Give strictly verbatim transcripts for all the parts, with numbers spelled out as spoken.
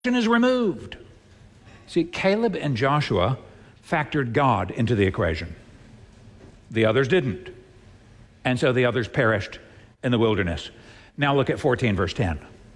is removed. See, Caleb and Joshua factored God into the equation. The others didn't. And so the others perished in the wilderness. Now look at fourteen, verse ten.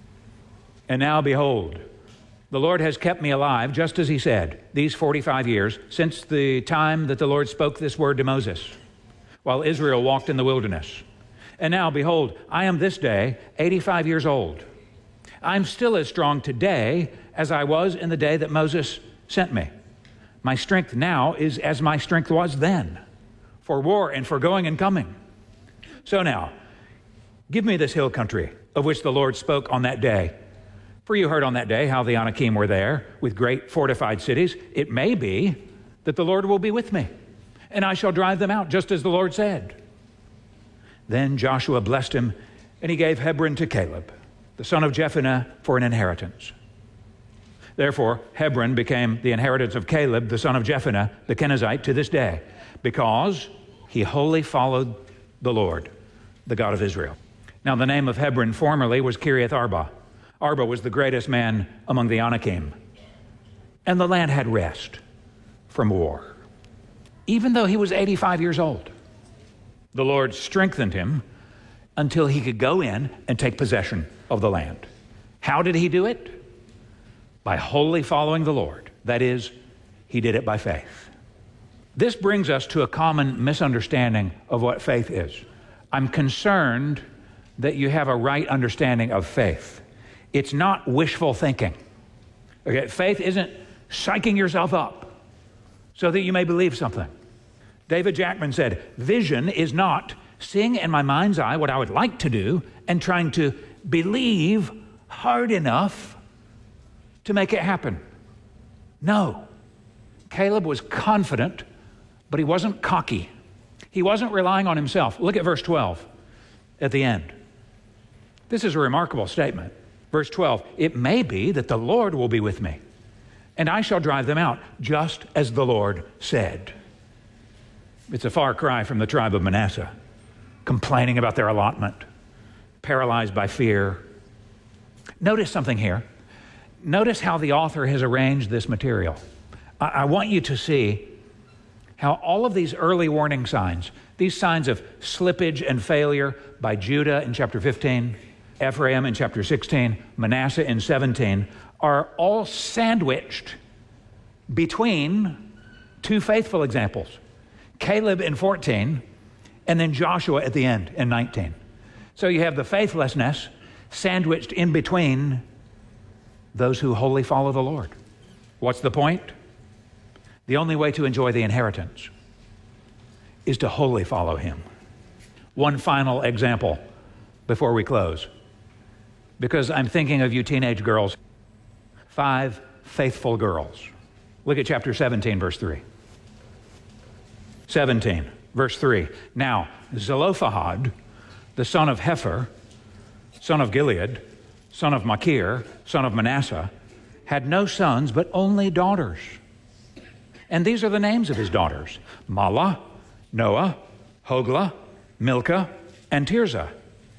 And now behold, the Lord has kept me alive, just as he said, these forty-five years, since the time that the Lord spoke this word to Moses, while Israel walked in the wilderness. And now behold, I am this day eighty-five years old. I'm still as strong today as I was in the day that Moses sent me. My strength now is as my strength was then, for war and for going and coming. So now, give me this hill country of which the Lord spoke on that day. For you heard on that day how the Anakim were there with great fortified cities. It may be that the Lord will be with me, and I shall drive them out, just as the Lord said. Then Joshua blessed him, and he gave Hebron to Caleb, the son of Jephunneh, for an inheritance. Therefore, Hebron became the inheritance of Caleb, the son of Jephunneh, the Kenizzite, to this day, because he wholly followed the Lord, the God of Israel. Now, the name of Hebron formerly was Kiriath Arba. Arba was the greatest man among the Anakim, and the land had rest from war. Even though he was eighty-five years old, the Lord strengthened him until he could go in and take possession of the land. How did he do it? By wholly following the Lord. That is, he did it by faith. This brings us to a common misunderstanding of what faith is. I'm concerned that you have a right understanding of faith. It's not wishful thinking. Okay, faith isn't psyching yourself up so that you may believe something. David Jackman said, vision is not seeing in my mind's eye what I would like to do and trying to believe hard enough to make it happen. No. Caleb was confident, but he wasn't cocky. He wasn't relying on himself. Look at verse twelve at the end. This is a remarkable statement. Verse twelve, it may be that the Lord will be with me, and I shall drive them out, just as the Lord said. It's a far cry from the tribe of Manasseh, complaining about their allotment, paralyzed by fear. Notice something here. Notice how the author has arranged this material. I, I want you to see how all of these early warning signs, these signs of slippage and failure by Judah in chapter fifteen, Ephraim in chapter sixteen, Manasseh in seventeen, are all sandwiched between two faithful examples, Caleb in fourteen, and then Joshua at the end in nineteen. So you have the faithlessness sandwiched in between those who wholly follow the Lord. What's the point? The only way to enjoy the inheritance is to wholly follow him. One final example before we close, because I'm thinking of you teenage girls. Five faithful girls. Look at chapter seventeen, verse three. seventeen, verse three. Now, Zelophehad, the son of Hepher, son of Gilead, son of Machir, son of Manasseh, had no sons, but only daughters. And these are the names of his daughters: Mahlah, Noah, Hoglah, Milcah, and Tirzah.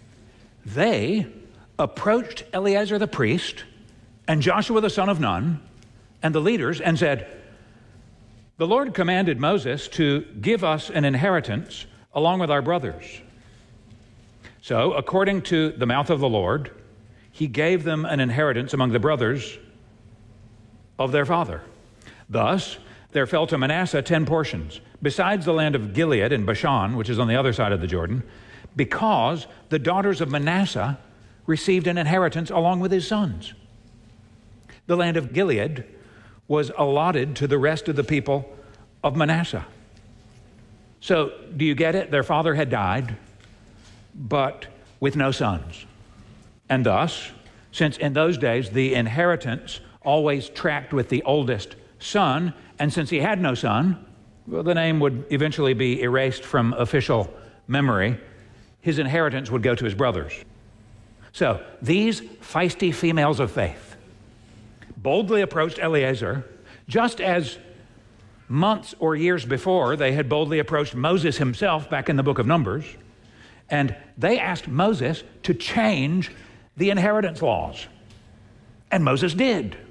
They approached Eleazar the priest and Joshua the son of Nun and the leaders and said, the Lord commanded Moses to give us an inheritance along with our brothers. So, according to the mouth of the Lord, he gave them an inheritance among the brothers of their father. Thus, there fell to Manasseh ten portions, besides the land of Gilead and Bashan, which is on the other side of the Jordan, because the daughters of Manasseh received an inheritance along with his sons. The land of Gilead was allotted to the rest of the people of Manasseh. So, do you get it? Their father had died, but with no sons. And thus, since in those days the inheritance always tracked with the oldest son, and since he had no son, well, the name would eventually be erased from official memory, his inheritance would go to his brothers. So, these feisty females of faith boldly approached Eleazar, just as months or years before they had boldly approached Moses himself back in the book of Numbers, and they asked Moses to change the inheritance laws. And Moses did.